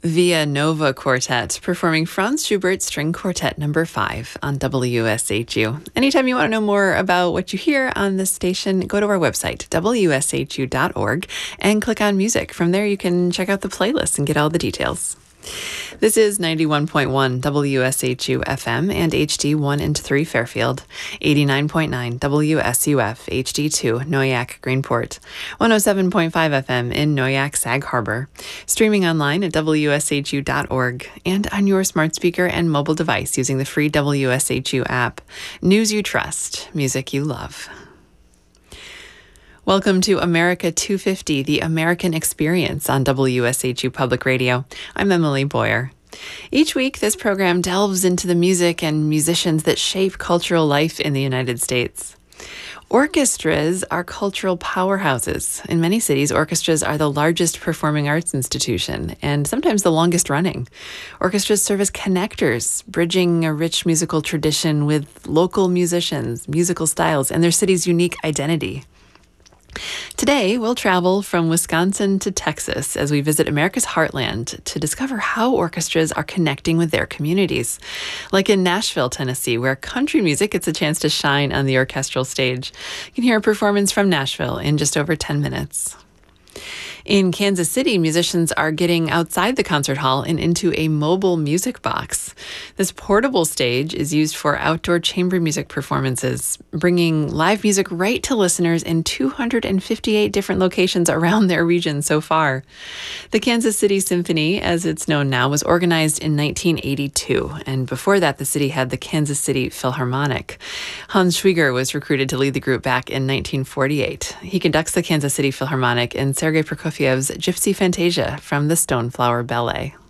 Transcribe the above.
Via Nova Quartet performing Franz Schubert String Quartet No. 5 on WSHU. Anytime you want to know more about what you hear on this station, go to our website, wshu.org, and click on music. From there, you can check out the playlist and get all the details. This is 91.1 WSHU FM and HD 1 and 3 Fairfield, 89.9 WSUF HD2 Noyak Greenport, 107.5 FM in Noyak Sag Harbor, streaming online at WSHU.org and on your smart speaker and mobile device using the free WSHU app. News you trust, music you love. Welcome to America 250, the American Experience on WSHU Public Radio. I'm Emily Boyer. Each week, this program delves into the music and musicians that shape cultural life in the United States. Orchestras are cultural powerhouses. In many cities, orchestras are the largest performing arts institution and sometimes the longest running. Orchestras serve as connectors, bridging a rich musical tradition with local musicians, musical styles, and their city's unique identity. Today, we'll travel from Wisconsin to Texas as we visit America's heartland to discover how orchestras are connecting with their communities. Like in Nashville, Tennessee, where country music gets a chance to shine on the orchestral stage. You can hear a performance from Nashville in just over 10 minutes. In Kansas City, musicians are getting outside the concert hall and into a mobile music box. This portable stage is used for outdoor chamber music performances, bringing live music right to listeners in 258 different locations around their region so far. The Kansas City Symphony, as it's known now, was organized in 1982, and before that, the city had the Kansas City Philharmonic. Hans Schwieger was recruited to lead the group back in 1948. He conducts the Kansas City Philharmonic in Sergei Prokofiev's Gypsy Fantasia from the Stoneflower Ballet.